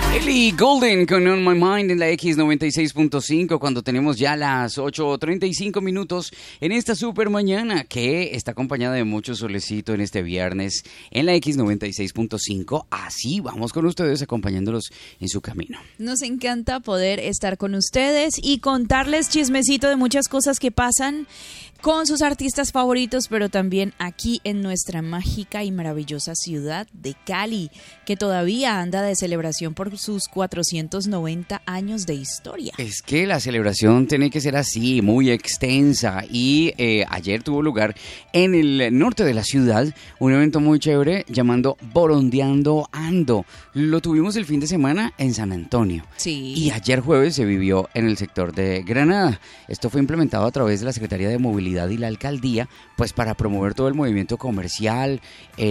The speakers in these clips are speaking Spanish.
Ellie Goulding con On My Mind en la X96.5 cuando tenemos ya las 8:35 minutos en esta super mañana que está acompañada de mucho solecito en este viernes en la X96.5. Así vamos con ustedes acompañándolos en su camino. Nos encanta poder estar con ustedes y contarles chismecito de muchas cosas que pasan con sus artistas favoritos, pero también aquí en nuestra mágica y maravillosa ciudad de Cali, que todavía anda de celebración por sus 490 años de historia. Es que la celebración tiene que ser así, muy extensa, y ayer tuvo lugar en el norte de la ciudad un evento muy chévere llamando Borondeando Ando. Lo tuvimos el fin de semana en San Antonio. Sí. Y ayer jueves se vivió en el sector de Granada. Esto fue implementado a través de la Secretaría de Movilidad y la alcaldía, pues para promover todo el movimiento comercial,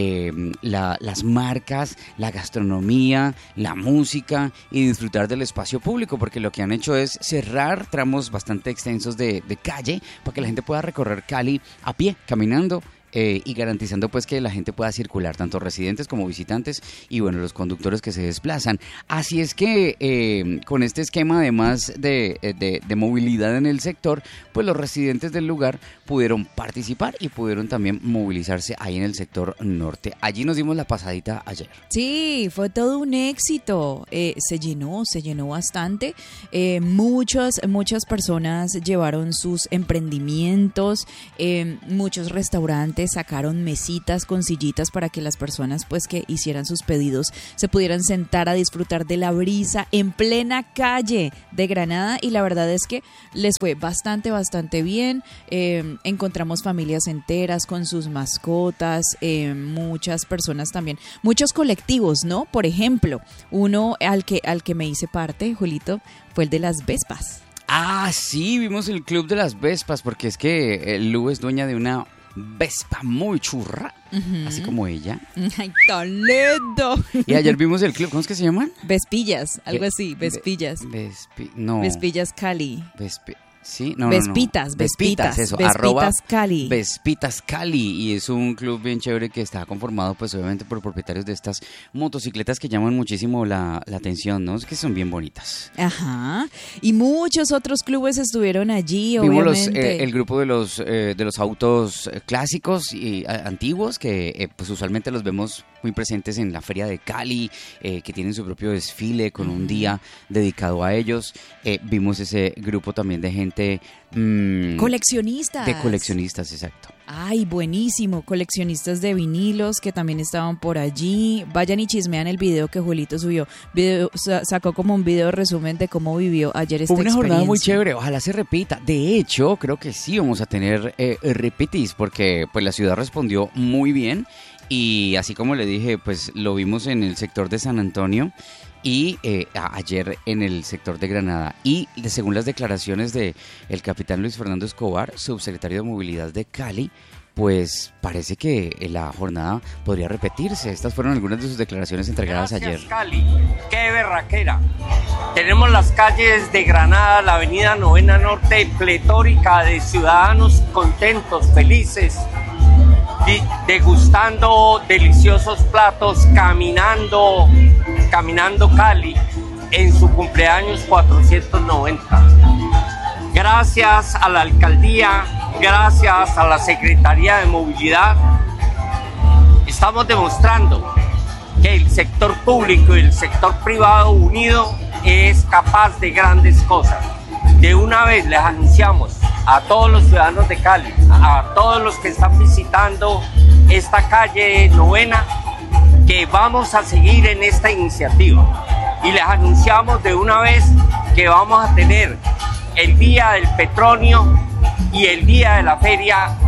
las marcas, la gastronomía, la música y disfrutar del espacio público, porque lo que han hecho es cerrar tramos bastante extensos de calle para que la gente pueda recorrer Cali a pie, caminando. Y garantizando pues que la gente pueda circular, tanto residentes como visitantes y bueno, los conductores que se desplazan. Así es que con este esquema además de movilidad en el sector, pues los residentes del lugar pudieron participar y pudieron también movilizarse ahí en el sector norte. Allí nos dimos la pasadita ayer. Sí, fue todo un éxito, se llenó bastante, muchas personas llevaron sus emprendimientos, muchos restaurantes sacaron mesitas con sillitas para que las personas pues que hicieran sus pedidos se pudieran sentar a disfrutar de la brisa en plena calle de Granada, y la verdad es que les fue bastante bien. Encontramos familias enteras con sus mascotas, muchas personas también, muchos colectivos, ¿no? Por ejemplo, uno al que me hice parte, Julito, fue el de las Vespas. Ah, sí, vimos el club de las Vespas, porque es que Lu es dueña de una Vespa muy churra, así como ella. ¡Ay, tan lindo! Y ayer vimos el club, ¿cómo es que se llaman? Vespillas, algo así, Vespillas. Vespillas Cali. Sí, no, Vespitas, no. Vespitas, eso, Vespitas Cali. Vespitas Cali, y es un club bien chévere que está conformado pues obviamente por propietarios de estas motocicletas que llaman muchísimo la atención, ¿no? Es que son bien bonitas. Ajá, y muchos otros clubes estuvieron allí, vimos obviamente. El grupo de los autos clásicos y antiguos que pues usualmente los vemos muy presentes en la Feria de Cali, que tienen su propio desfile con un día dedicado a ellos. Vimos ese grupo también de gente coleccionistas. De coleccionistas, exacto. Ay, buenísimo, coleccionistas de vinilos que también estaban por allí. Vayan y chismean el video que Julito subió. Sacó como un video resumen de cómo vivió ayer esta experiencia. Una jornada muy chévere, ojalá se repita. De hecho, creo que sí vamos a tener repetis, porque pues la ciudad respondió muy bien. Y así como le dije, pues lo vimos en el sector de San Antonio y ayer en el sector de Granada. Y según las declaraciones del capitán Luis Fernando Escobar, subsecretario de Movilidad de Cali, pues parece que la jornada podría repetirse. Estas fueron algunas de sus declaraciones entregadas ayer. Cali, qué berraquera. Tenemos las calles de Granada, la avenida Novena Norte, pletórica de ciudadanos contentos, felices, degustando deliciosos platos, caminando Cali en su cumpleaños 490. Gracias a la alcaldía, gracias a la Secretaría de Movilidad, estamos demostrando que el sector público y el sector privado unido es capaz de grandes cosas. De una vez les anunciamos a todos los ciudadanos de Cali, a todos los que están visitando esta calle Novena, que vamos a seguir en esta iniciativa. Y les anunciamos de una vez que vamos a tener el Día del Petronio y el Día de la Feria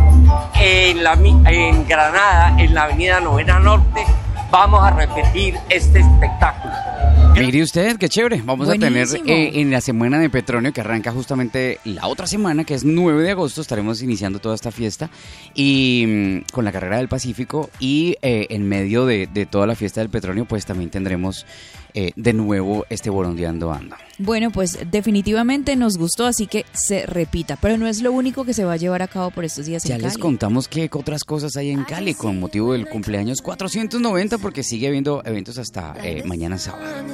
en Granada, en la avenida Novena Norte. Vamos a repetir este espectáculo. Mire usted, qué chévere. Vamos Buenísimo. a tener en la Semana de Petronio, que arranca justamente la otra semana, que es 9 de agosto, estaremos iniciando toda esta fiesta y con la Carrera del Pacífico, y en medio de toda la fiesta del Petronio, pues también tendremos de nuevo este Borondeando Ando. Bueno, pues definitivamente nos gustó, así que se repita, pero no es lo único que se va a llevar a cabo por estos días en Cali. Ya les contamos qué otras cosas hay en Cali con motivo del cumpleaños 490, porque sigue habiendo eventos hasta mañana sábado.